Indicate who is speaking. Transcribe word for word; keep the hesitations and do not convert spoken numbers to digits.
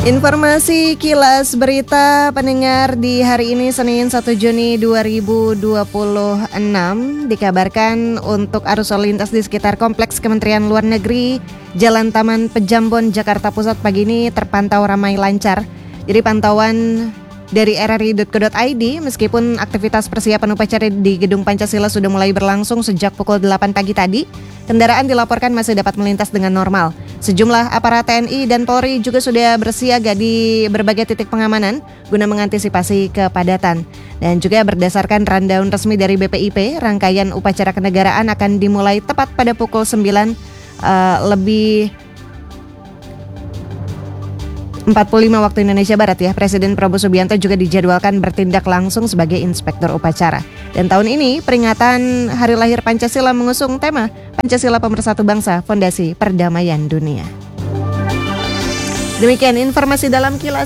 Speaker 1: Informasi kilas berita pendengar di hari ini Senin satu Juni dua ribu dua puluh enam dikabarkan untuk arus lalu lintas di sekitar Kompleks Kementerian Luar Negeri Jalan Taman Pejambon Jakarta Pusat pagi ini terpantau ramai lancar. Jadi pantauan dari r r i titik co titik i d meskipun aktivitas persiapan upacara di Gedung Pancasila sudah mulai berlangsung sejak pukul delapan pagi tadi, kendaraan dilaporkan masih dapat melintas dengan normal. Sejumlah aparat T N I dan Polri juga sudah bersiaga di berbagai titik pengamanan guna mengantisipasi kepadatan. Dan juga berdasarkan rundown resmi dari B P I P, rangkaian upacara kenegaraan akan dimulai tepat pada pukul sembilan uh, lebih empat puluh lima waktu Indonesia Barat ya. Presiden Prabowo Subianto juga dijadwalkan bertindak langsung sebagai inspektur upacara. Dan tahun ini peringatan Hari Lahir Pancasila mengusung tema Pancasila Pemersatu Bangsa, Fondasi Perdamaian Dunia. Demikian informasi dalam kilas.